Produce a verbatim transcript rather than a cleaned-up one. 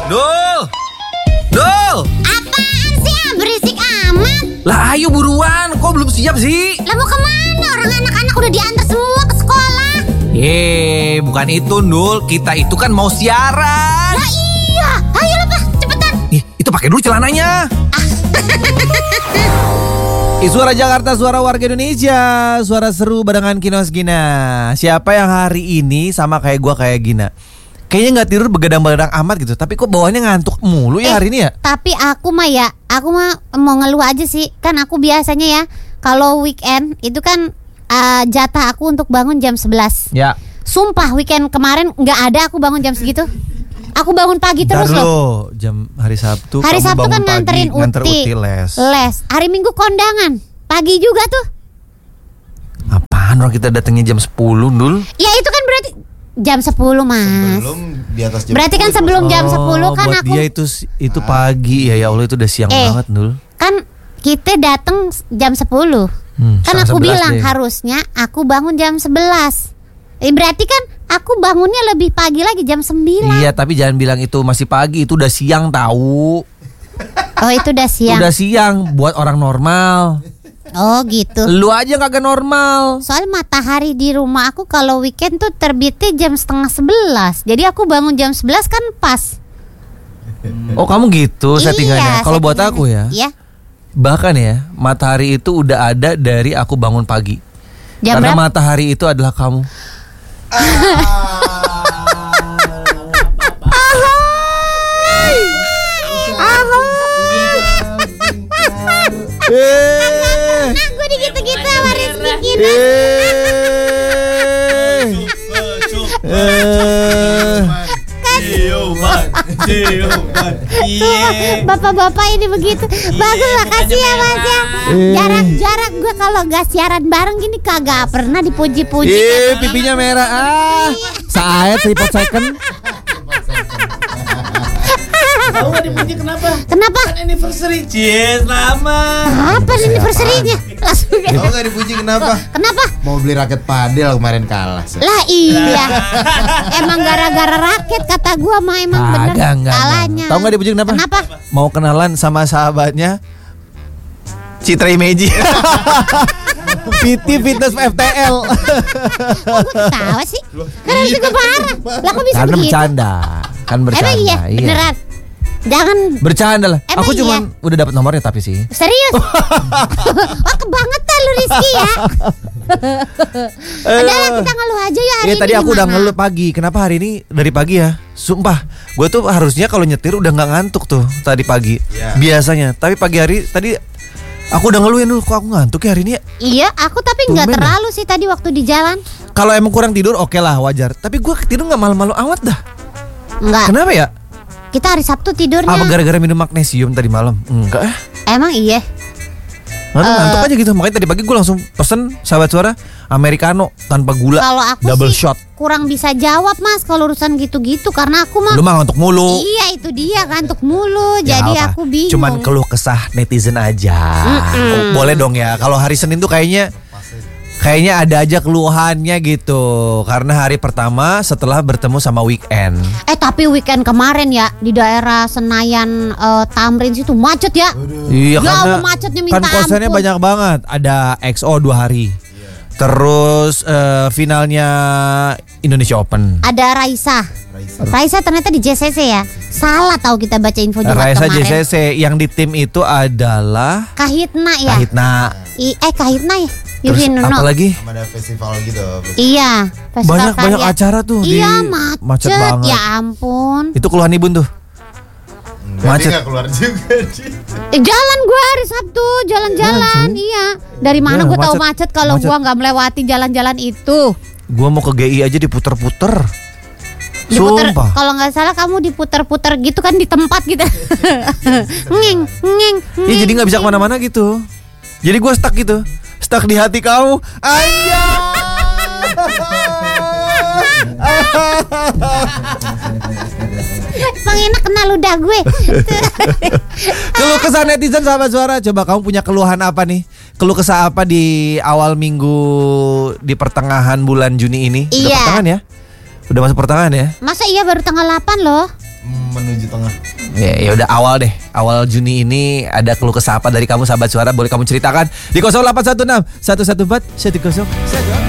Dul! Dul! Apaan sih ah, berisik amat? Lah ayo buruan, kok belum siap sih? Lah mau kemana? Orang anak-anak udah diantar semua ke sekolah. Yeay, bukan itu Dul, kita itu kan mau siaran. Lah iya, ayo lah Pak, cepetan. Ih, itu pakai dulu celananya. Ih, suara Jakarta, suara warga Indonesia, suara seru barengan Kinos Gina. Siapa yang hari ini sama kayak gua kayak Gina? Kayaknya nggak tidur begadang-begadang amat gitu, tapi kok bawaannya ngantuk mulu ya eh, hari ini ya? Tapi aku mah ya, aku mah mau ngeluh aja sih. Kan aku biasanya ya, kalau weekend itu kan uh, jatah aku untuk bangun jam sebelas. Ya. Sumpah weekend kemarin nggak ada aku bangun jam segitu. Aku bangun pagi terus Ntar loh. lo, jam hari Sabtu Hari kamu Sabtu bangun kan pagi, nganterin nganter Uti. Uti les. Les. Hari Minggu kondangan. Pagi juga tuh. Apaan orang kita datangnya jam sepuluh, Dul? Ya itu kan berarti jam sepuluh, Mas. Sebelum di atas jam Berarti kan sebelum jam sepuluh kan buat aku dia itu itu pagi ya, ya Allah itu udah siang Eh. banget, Dul. kan kita datang jam sepuluh. Hmm, Kan setengah aku sebelas bilang deh. harusnya aku bangun jam sebelas. Eh, berarti kan aku bangunnya lebih pagi lagi jam sembilan. Iya, tapi jangan bilang itu masih pagi, itu udah siang tahu. Oh, itu udah siang. Udah siang buat orang normal. Oh, gitu. Lu aja kagak normal. Soal matahari di rumah aku kalau weekend tuh terbitnya jam setengah sebelas. Jadi aku bangun jam sebelas kan pas. Oh, kamu gitu settingannya. Iya, Kalau buat settingannya. aku ya, Iya. bahkan ya, matahari itu udah ada dari aku bangun pagi. Jam Karena berapa? matahari itu adalah kamu. Eh, Nah, gue digitu-gitu sama Rizky Gina. eh, eh. Bapak-bapak ini begitu. Bagus, makasih ya Mas ya. Jarang-jarang gue kalau gak siaran bareng gini kagak pernah dipuji-puji. Ih, pipinya merah. Ah, saya tripod second. Tahu gak dipuji kenapa? Kenapa? Kan anniversary, Cie, selamat. Apa anniversary-nya? Langsung Tahu nggak dipuji kenapa? Kenapa? Mau beli raket padel kemarin kalah. Lah iya. Emang gara-gara raket kata gua mah emang bener Agak, enggak, kalahnya. Tahu nggak dipuji kenapa? Kenapa? Mau kenalan sama sahabatnya Citra Imeji. P T Fitness F T L. Kok gua ketawa sih? Karena itu gua parah. Lah kok bisa Karena begitu? bercanda. Kan bercanda. Emang iya? Beneran? Jangan Bercanda lah. Emang Aku iya? cuman udah dapat nomornya tapi sih. serius. Wah kebangetan lu Rizky ya. Udah lah kita ngeluh aja ya hari Iya ini. tadi aku udah gimana? ngeluh pagi. Kenapa hari ini dari pagi ya? Sumpah, gue tuh harusnya kalau nyetir udah nggak ngantuk tuh tadi pagi. Ya. Biasanya. Tapi pagi hari tadi aku udah ngeluhin dulu kok aku ngantuk ya hari ini ya. Iya aku tapi nggak Tumben terlalu sih tadi waktu di jalan. Kalau emang kurang tidur oke lah wajar. Tapi gue tidur nggak malu-malu amat dah. Enggak. Kenapa ya? Kita hari Sabtu tidurnya. Apa gara-gara minum magnesium tadi malam? Enggak eh. Emang iya. Lalu Eh. ngantuk aja gitu. Makanya tadi pagi gue langsung pesen sahabat suara americano tanpa gula. Kalau aku double sih shot. kurang bisa jawab Mas kalau urusan gitu-gitu karena aku mah. Lu mah ngantuk mulu. Iya itu dia ngantuk mulu. Ya Jadi apa, aku bingung. cuman keluh kesah netizen aja. Mm-mm. Oh, boleh dong ya. Kalau hari Senin tuh kayaknya kayaknya ada aja keluhannya gitu. Karena hari pertama setelah bertemu sama weekend. Eh tapi weekend kemarin ya di daerah Senayan eh, Tamrin situ macet ya. Iya Ya karena Allah, macetnya minta kan konsernya ampun. banyak banget. Ada X O dua hari. Terus eh, finalnya Indonesia Open. Ada Raisa. Raisa. Raisa ternyata di J C C ya. Salah tahu kita baca info Jumat Raisa J kemarin. C C yang di tim itu adalah Kahitna ya. Kahitna. I, eh Kahitna ya. Terus Yuri Nuno. apa lagi? Sama ada festival gitu. Iya. Festival Banyak banyak karya. acara tuh di Iya macet, macet banget. Ya ampun. Itu keluhan Ibun tuh. Enggak, Macet. dia nggak keluar juga. Ci. Eh, jalan gua hari Sabtu jalan-jalan. Iya. Dari mana Ya, gua tahu macet. macet kalau Macet. gua nggak melewati jalan-jalan itu. Gua mau ke G I aja diputer-puter. Diputer, Sumpah. kalau nggak salah kamu diputer-puter gitu kan di tempat gitu. ngeng, ngeng, Iya ngeng. jadi nggak bisa kemana-mana gitu. Jadi gue stuck gitu, stuck di hati kamu. Anjay. Bang enak kenal ludah gue. Keluh kesah netizen sahabat suara. Coba kamu punya keluhan apa nih? Keluh kesah apa di awal minggu di pertengahan bulan Juni ini? Udah Iya. pertengahan ya? Udah masuk pertengahan ya? Masa iya baru tanggal delapan loh? Hmm, menuju tengah. Ya, ya udah awal deh. Awal Juni ini ada keluh kesah apa dari kamu sahabat suara, boleh kamu ceritakan di nol delapan satu enam satu satu empat satu nol satu.